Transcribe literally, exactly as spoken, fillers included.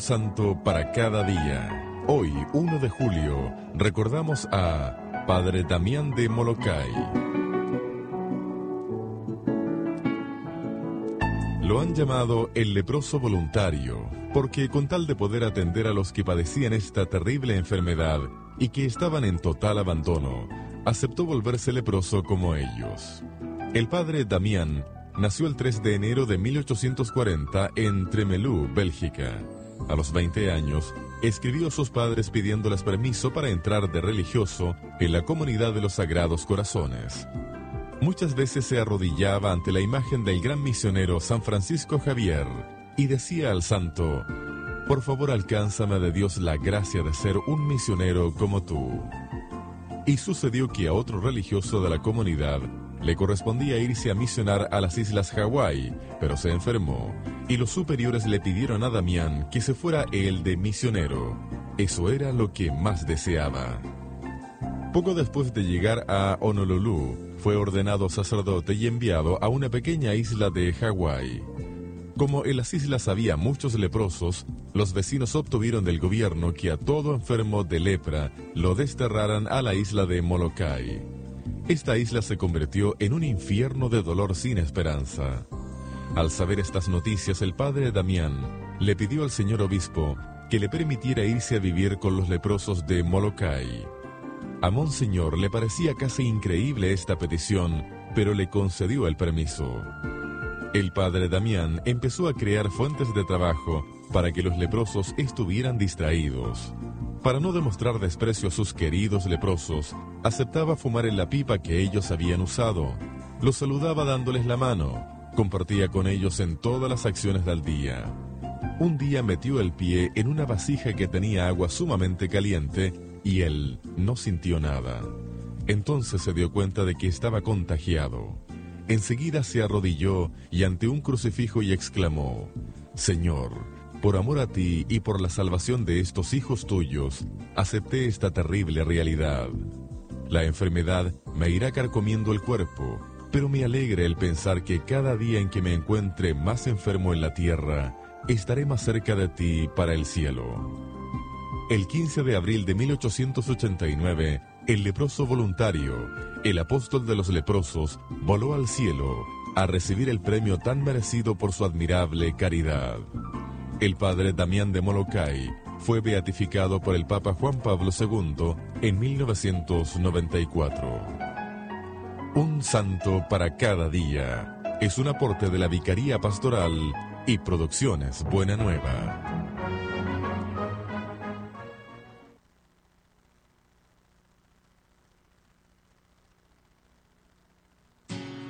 Santo para cada día. Hoy, uno de julio, recordamos a Padre Damián de Molokai. Lo han llamado el leproso voluntario, porque con tal de poder atender a los que padecían esta terrible enfermedad y que estaban en total abandono, aceptó volverse leproso como ellos. El padre Damián nació el tres de enero de mil ochocientos cuarenta en Tremelú, Bélgica. A los veinte años, escribió a sus padres pidiéndoles permiso para entrar de religioso en la comunidad de los Sagrados Corazones. Muchas veces se arrodillaba ante la imagen del gran misionero San Francisco Javier y decía al santo: «Por favor, alcánzame de Dios la gracia de ser un misionero como tú». Y sucedió que a otro religioso de la comunidad le correspondía irse a misionar a las islas Hawái, pero se enfermó, y los superiores le pidieron a Damián que se fuera él de misionero. Eso era lo que más deseaba. Poco después de llegar a Honolulu, fue ordenado sacerdote y enviado a una pequeña isla de Hawái. Como en las islas había muchos leprosos, los vecinos obtuvieron del gobierno que a todo enfermo de lepra lo desterraran a la isla de Molokai. Esta isla se convirtió en un infierno de dolor sin esperanza. Al saber estas noticias, el padre Damián le pidió al señor obispo que le permitiera irse a vivir con los leprosos de Molokai. A Monseñor le parecía casi increíble esta petición, pero le concedió el permiso. El padre Damián empezó a crear fuentes de trabajo para que los leprosos estuvieran distraídos. Para no demostrar desprecio a sus queridos leprosos, aceptaba fumar en la pipa que ellos habían usado. Los saludaba dándoles la mano, compartía con ellos en todas las acciones del día. Un día metió el pie en una vasija que tenía agua sumamente caliente y él no sintió nada. Entonces se dio cuenta de que estaba contagiado. Enseguida se arrodilló y ante un crucifijo y exclamó: «Señor, por amor a ti y por la salvación de estos hijos tuyos, acepté esta terrible realidad. La enfermedad me irá carcomiendo el cuerpo, pero me alegra el pensar que cada día en que me encuentre más enfermo en la tierra, estaré más cerca de ti para el cielo». El quince de abril de mil ochocientos ochenta y nueve, el leproso voluntario, el apóstol de los leprosos, voló al cielo a recibir el premio tan merecido por su admirable caridad. El padre Damián de Molokai fue beatificado por el Papa Juan Pablo segundo en mil novecientos noventa y cuatro. Un santo para cada día es un aporte de la Vicaría Pastoral y Producciones Buena Nueva.